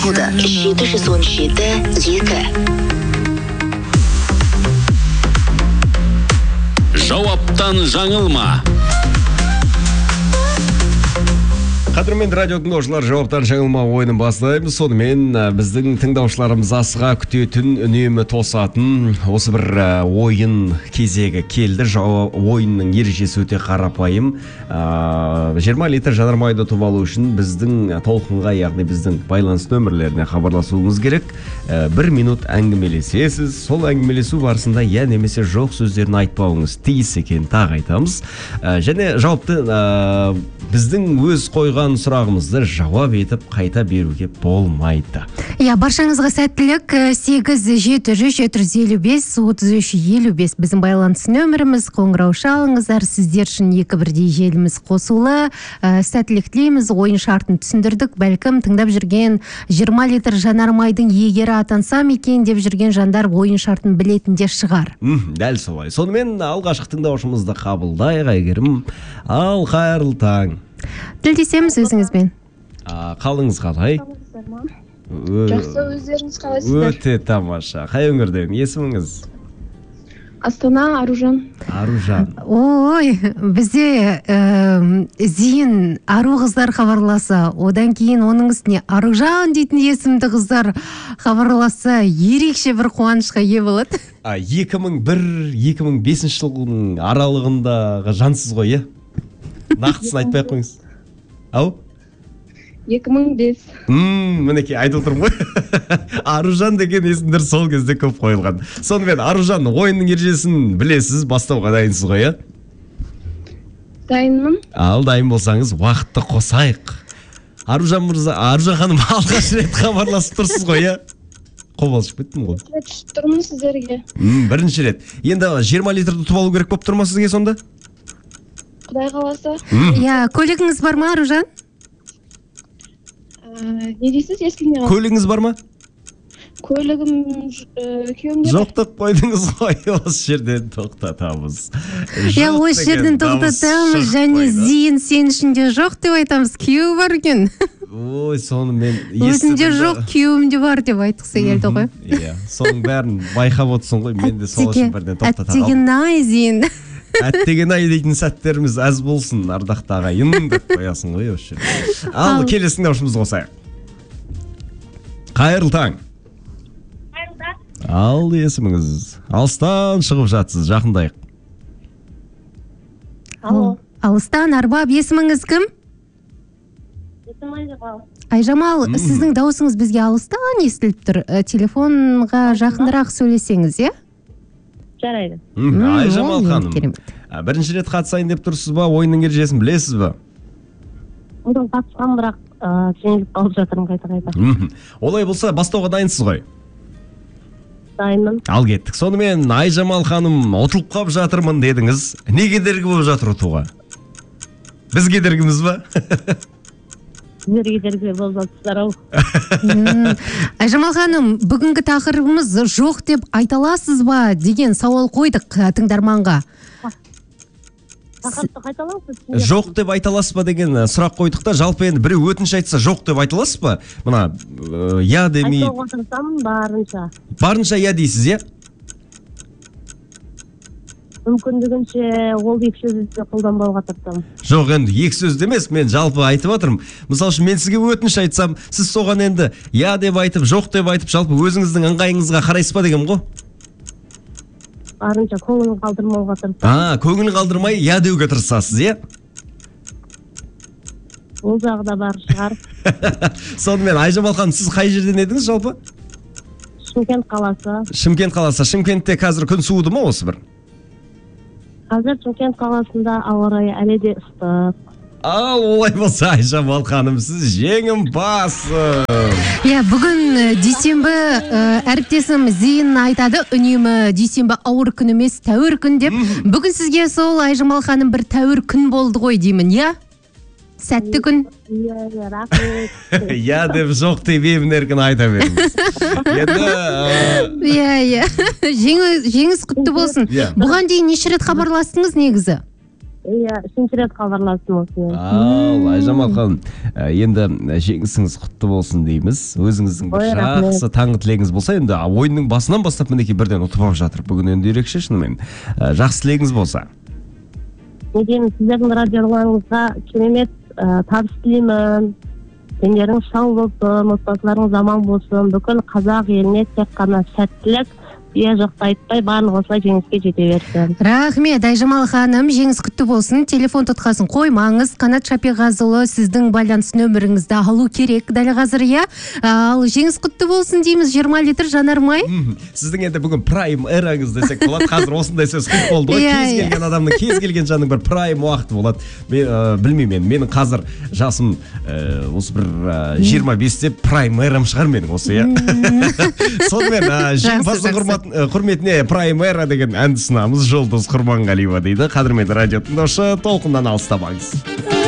коды 717-2. Жауаптан жаңылма. Қадірменді радио тыңдаушылар, жауаптан жаңылма ойынын бастаймыз. Сонымен біздің тыңдаушыларымыз асыға күтетін, үнемі тосатын осы бір ойын кезегі келді. Ойынның ережесі өте қарапайым. 20 литр жанармайды ұтып алу үшін біздің толқынға, яғни біздің байланыс нөмірлеріне хабарласуыңыз керек. 1 минут әңгімелесесіз. Сол әңгімелесу барысында я немесе жоқ сөздерін айтпауыңыз тиіс екен, тағы айтамыз. Және жауапты біздің өз қойған сұрағымызды жауап етіп қайта беруге болмайды. Баршаңызға сәттілік. 8-700-755-33-55 біздің байланыс нөміріміз. Қоңырау шалыңыздар. Сіздер үшін 2-1 желіміз қосулы. Сәттілік тілейміз. Ойын шартын түсіндірдік. Бәлкім тыңдап жүрген 20 литр жанармайдың егері атансам екен деп жүрген жандар ойын шартын білетінде шығар. Дәл солай. Сонымен алғашқы тыңдаушымызды қабылдайық, Әйгерім. Ал, қайырлы таң. Тілдесеміз өзіңізбен. Қалыңыз қалай? Жақсы, өздеріңіз қалайсыздар? Өте тамаша. Қай өңірден? Есіміңіз? Астана, Аружан. Аружан. Ой, бізде Зейін ару қыздар хабарласа, одан кейін оның үстіне Аружан дейтін есімді қыздар хабарласа, ерекше бір қуанышқа ие болады. 2001-2005 жылдың аралығындағы жансыз ғой, е? Нақтысын айтпай қойыңыз. Ау? 2005. Мінеке, айтып отырмын ғой. Аружан деген есімдер сол кезде көп қойылған. Сонымен, Аружан, ойынның ережесін білесіз, бастауға дайынсыз ғой, е? Дайынмын. Ал, дайын болсаңыз, уақытты қосайық. Аружан ханым алғаш рет хабарласып тұрсыз ғой, е? Қобалжып кеттім ғой. Тұрмын сіздерге. Бірінші рет. Енді 20 литрді ұтып алу керек болып тұрма сізге сонда? Құдай қаласа. Көлігіңіз бар ма, Аружан? Не дейсіз, ескіліне қалды? Көлігіңіз бар ма? Көлігім күйеуімде бар. Жоқтық қойдыңыз ғой, осы жерден тоқтатамыз. Осы жерден тоқтатамыз, және Зейін сен ішінде жоқ деп айтамыз, күйеуі бар екен. Ой, соны мен... Өзінде жоқ, күйеуімде бар деп айтқысы келді ғой. Соның бәрін байқап отырсын ғой, мен де сол үшін бірден тоқтатамыз. Әттеген-ай, Зейін. Әттеген-ай дейтін сәттеріміз әз болсын, ардақты ағайын деп қоясын ғой, осы жерде. Ал, келесі тыңдаушымыз қосайық. Қайырлы таң. Ал, есіміңіз. Алыстан шығып жатсыз, жақындайық. Алыстан, Арбап, есіміңіз кім? Есім Айжамал. Айжамал, сіздің дауысыңыз бізге алыстан естіліп тұр. Телефонға жақындырақ сөйлесеңіз, е? Жарайды. Айжамал ханым. Бірінші рет қатысайын деп тұрсыз ба, ойынның ережесін білесіз ба? Одан қатысқан, бірақ жеңіліп қалып жатырмын қайта-қайта. Олай болса, бастауға дайынсыз ғой? Дайынмын. Ал кеттік. Сонымен Айжамал ханым ұтылып қалып жатырмын дедіңіз. Не кедергі болып жатыр ұтуға? Біз кедергіміз ба? Сіздер кедергі болып жатсыздар-ау. Айжамал ханым, бүгінгі тақырыбымыз жоқ деп айта аласыз ба деген сауал қойдық тыңдарманға. Тақырыпты қайталаңыз. Жоқ деп айта аласыз ба деген сұрақ қойдық та, жалпы енді біреу өтініш айтса жоқ деп айта аласыз ба? Мына я демей. Айтуға тырысамын барынша. Барынша я дейсіз, е? Мүмкіндігінше ол екі сөзді қолданбауға тырысамын. Жоқ, енді екі сөзді емес, мен жалпы айтып жатырмын. Мысалы үшін мен сізге өтініш айтсам, сіз соған енді я деп айтып, жоқ деп айтып, жалпы өзіңіздің ыңғайыңызға қарайсыз ба деген ғой? Барынша көңілін қалдырмауға тырысамын. Көңілін қалдырмай я деуге тырысасыз, е? Ол жағы да бар шығар. Сонымен, Айжамал ханым, сіз қай жерден едіңіз жалпы? Шымкент қаласы. Шымкент қаласы. Шымкентте қазір күн суыды ма осы бір? Қазір Шымкент қаласында ауа райы әлі де ыстық. Ал, олай болса, Айжамал ханым, сіз жеңімпазсыз. Бүгін дүйсенбі, әріптесім Зейін айтады, үнемі дүйсенбі ауыр күн емес, тәуір күн деп. Бүгін сізге сол Айжамал ханым бір тәуір күн болды ғой деймін, я? Сәтті күн. Рахмет. Я деп жоқ деп емін еркін айта беріңіз. Жеңіс құтты болсын. Бұған дейін неше рет хабарластыңыз негізі? иә, үшінші рет хабарластым осымен. Ал Айжамал ханым, енді жеңісіңіз құтты болсын дейміз. Өзіңіздің бір Ой, рахмет. жақсы таңғы тілегіңіз болса, енді ойынның басынан бастап мінекей бірден ұтып алып жатыр. Бүгін енді ерекше шынымен. Жақсы тілегіңіз болса. Не деймін, сіздердің радиоларыңызға керемет табыс тілеймін. Дендеріңіз сау болсын, отбасыларыңыз аман болсын. Бүкіл қазақ еліне тек қана сәттілік, жоқты айтпай, барлығы осылай жеңіске жете берсін. Рахмет, Айжамал ханым, жеңіс құтты болсын. Телефон тұтқасын қоймаңыз. Қанат Шапиғазыұлы сіздің байланыс нөміріңізді алу керек дәл қазір, иә. Ал жеңіс құтты болсын дейміз. 20 литр жанармай. Сіздің енді бүгін прайм эраңыз десек болады. Қазір осындай сөз қиып болды ғой. Кез келген адамның, кез келген жанның бір прайм уақыты болады. Білмеймін, менің қазір жасым осы бір 25-те прайм эрам шығар менің осы, иә. Сонымен жеңімпаздың құрметіне Prime Era деген әнді ұсынамыз. Жұлдыз Құрманғалиева дейді. Қадірменді радио тыңдаушы, толқыннан алыстамаңыз.